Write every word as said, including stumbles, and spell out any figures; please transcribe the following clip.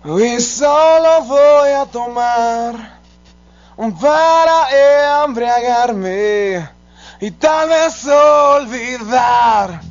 Hoy solo voy a tomar para embriagarme y tal vez olvidar